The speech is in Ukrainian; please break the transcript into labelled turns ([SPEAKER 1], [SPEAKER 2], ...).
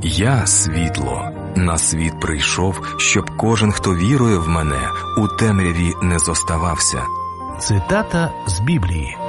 [SPEAKER 1] Я світло, на світ прийшов, щоб кожен, хто вірує в мене, у темряві не зоставався.
[SPEAKER 2] Цитата з Біблії.